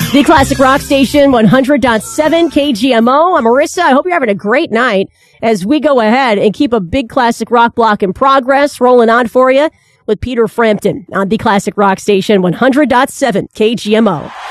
The Classic Rock Station, 100.7 KGMO. I'm Marissa. I hope you're having a great night as we go ahead and keep a big classic rock block in progress rolling on for you with Peter Frampton on the Classic Rock Station, 100.7 KGMO.